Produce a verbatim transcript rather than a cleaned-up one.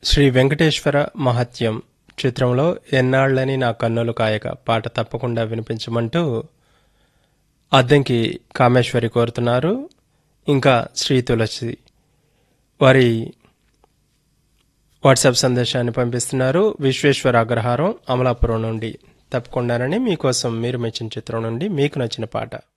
శ్రీ వెంకటేశ్వర మహత్యం చిత్రంలో ఎన్నాళ్లని నా కన్నులు కాయక పాట తప్పకుండా వినిపించమంటూ అద్దంకి కామేశ్వరి కోరుతున్నారు. ఇంకా శ్రీ తులసి వారి వాట్సాప్ సందేశాన్ని పంపిస్తున్నారు. విశ్వేశ్వర అగ్రహారం అమలాపురం నుండి తప్పకుండానని మీకోసం మీరు మెచ్చిన చిత్రం నుండి మీకు నచ్చిన పాట.